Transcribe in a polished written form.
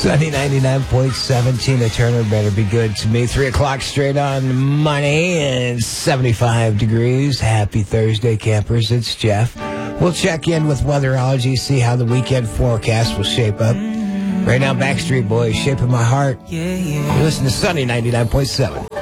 Sunny 99.7. Tina Turner, Better Be Good to Me. 3 o'clock straight on money and 75 degrees. Happy Thursday, campers. It's Jeff. We'll check in with Weatherology, see how the weekend forecast will shape up. Right now, Backstreet Boys, Shaping My Heart. You listen to Sunny 99.7.